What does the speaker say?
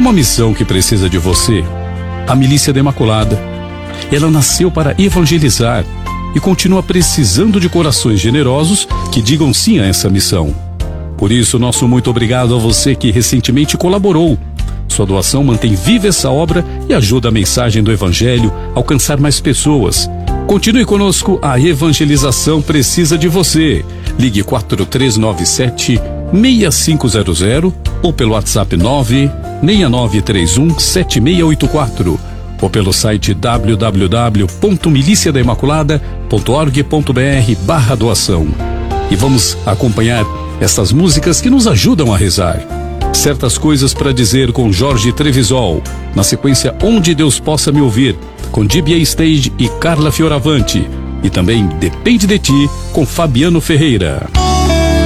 uma missão que precisa de você. A Milícia da Imaculada. Ela nasceu para evangelizar e continua precisando de corações generosos que digam sim a essa missão. Por isso, nosso muito obrigado a você que recentemente colaborou. Sua doação mantém viva essa obra e ajuda a mensagem do Evangelho a alcançar mais pessoas. Continue conosco, a evangelização precisa de você. Ligue 4397-6500 ou pelo WhatsApp 96931-7684 ou pelo site www.miliciadaimaculada.org.br/doação. E vamos acompanhar essas músicas que nos ajudam a rezar. Certas Coisas para Dizer com Jorge Trevisol. Na sequência, Onde Deus Possa Me Ouvir, com DBA Stage e Carla Fioravanti. E também Depende de Ti, com Fabiano Ferreira.